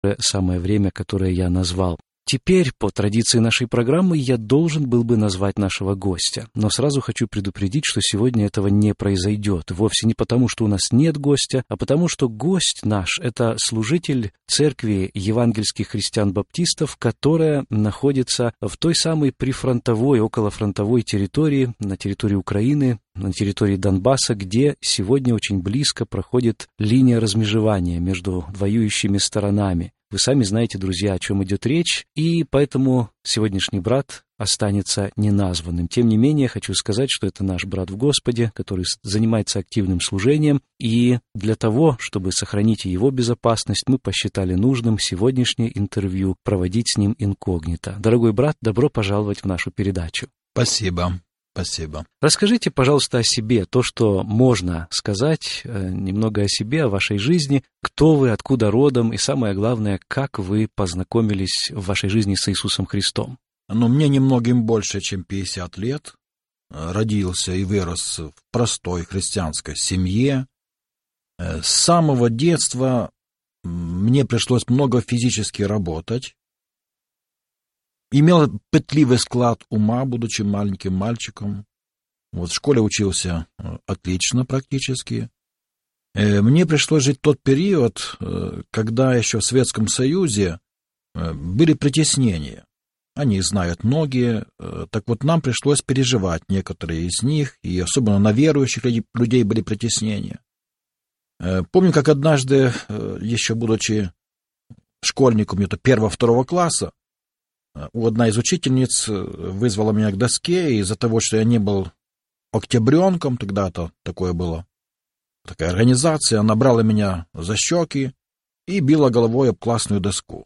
самое время, которое я назвал. Теперь, по традиции нашей программы, я должен был бы назвать нашего гостя. Но сразу хочу предупредить, что сегодня этого не произойдет. Вовсе не потому, что у нас нет гостя, а потому, что гость наш — это служитель церкви евангельских христиан-баптистов, которая находится в той самой прифронтовой, околофронтовой территории, на территории Украины, на территории Донбасса, где сегодня очень близко проходит линия размежевания между воюющими сторонами. Вы сами знаете, друзья, о чем идет речь, и поэтому сегодняшний брат останется неназванным. Тем не менее, хочу сказать, что это наш брат в Господе, который занимается активным служением, и для того, чтобы сохранить его безопасность, мы посчитали нужным сегодняшнее интервью проводить с ним инкогнито. Дорогой брат, добро пожаловать в нашу передачу. Спасибо. Спасибо. Расскажите, пожалуйста, о себе, то, что можно сказать, немного о себе, о вашей жизни, кто вы, откуда родом, и самое главное, как вы познакомились в вашей жизни с Иисусом Христом. Мне немногим больше, чем 50 лет. Родился и вырос в простой христианской семье. С самого детства мне пришлось много физически работать. Имел пытливый склад ума, будучи маленьким мальчиком. В школе учился отлично практически. Мне пришлось жить тот период, когда еще в Советском Союзе были притеснения. Они знают многие. Так вот, нам пришлось переживать некоторые из них, и особенно на верующих людей были притеснения. Помню, как однажды, еще будучи школьником, где-то 1-2 класса, одна из учительниц вызвала меня к доске из-за того, что я не был октябренком, тогда-то такое было, такая организация, она брала меня за щеки и била головой об классную доску.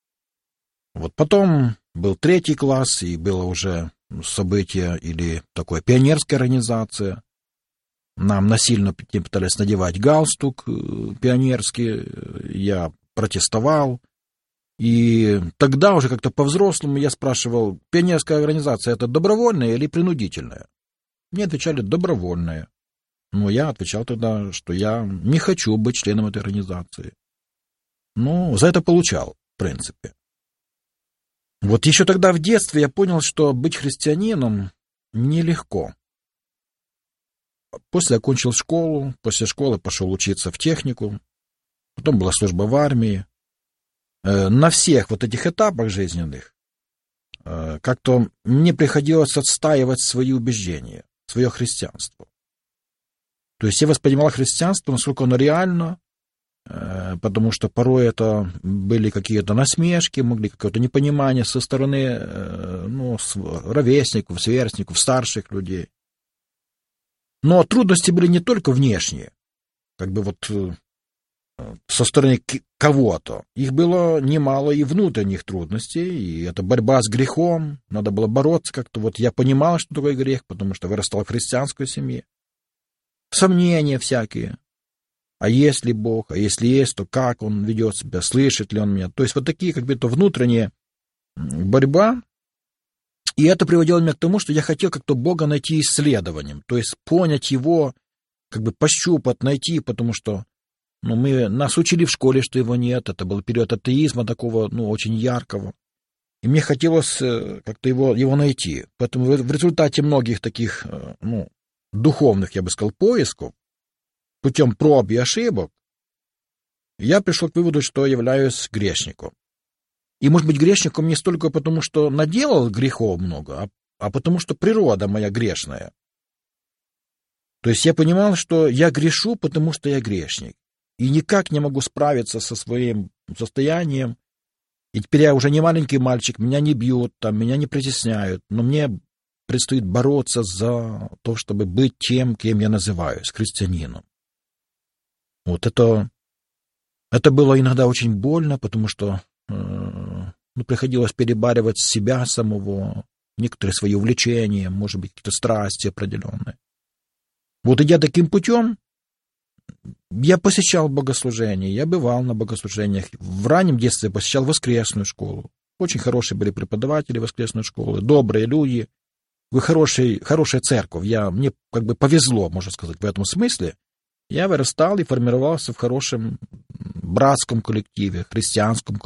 Потом был 3 класс, и было уже событие или такое пионерская организация. Нам насильно пытались надевать галстук пионерский, я протестовал. И тогда уже как-то по-взрослому я спрашивал, пионерская организация — это добровольная или принудительная? Мне отвечали добровольная. Но я отвечал тогда, что я не хочу быть членом этой организации. За это получал, в принципе. Еще тогда в детстве я понял, что быть христианином нелегко. После окончил школу, после школы пошел учиться в техникум, потом была служба в армии. На всех этих этапах жизненных как-то мне приходилось отстаивать свои убеждения, свое христианство. То есть я воспринимал христианство, насколько оно реально, потому что порой это были какие-то насмешки, могли какое-то непонимание со стороны ровесников, сверстников, старших людей. Но трудности были не только внешние, со стороны кого-то. Их было немало и внутренних трудностей, и это борьба с грехом, надо было бороться как-то. Я понимал, что такое грех, потому что вырастал в христианской семье. Сомнения всякие. А есть ли Бог? А если есть, то как Он ведет себя? Слышит ли Он меня? То есть такие как-то внутренняя борьба. И это приводило меня к тому, что я хотел как-то Бога найти исследованием, то есть понять Его, пощупать, найти, потому что нас учили в школе, что его нет. Это был период атеизма такого, очень яркого. И мне хотелось как-то его найти. Поэтому в результате многих таких, духовных, я бы сказал, поисков, путем проб и ошибок, я пришел к выводу, что являюсь грешником. И, может быть, грешником не столько потому, что наделал грехов много, а потому, что природа моя грешная. То есть я понимал, что я грешу, потому что я грешник. И никак не могу справиться со своим состоянием. И теперь я уже не маленький мальчик, меня не бьют, меня не притесняют. Но мне предстоит бороться за то, чтобы быть тем, кем я называюсь, христианином. Это было иногда очень больно, потому что приходилось перебаривать себя самого, некоторые свои увлечения, может быть, какие-то страсти определенные. Идя таким путем, я посещал богослужения, я бывал на богослужениях. В раннем детстве посещал воскресную школу. Очень хорошие были преподаватели воскресной школы, добрые люди, хорошая церковь. Мне повезло, можно сказать, в этом смысле. Я вырастал и формировался в хорошем братском коллективе, христианском